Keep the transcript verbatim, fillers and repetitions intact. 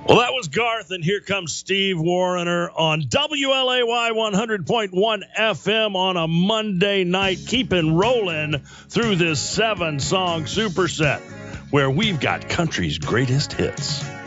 Well, that was Garth, and here comes Steve Warriner on W L A Y one hundred point one F M on a Monday night, keeping rolling through this seven-song superset where we've got country's greatest hits.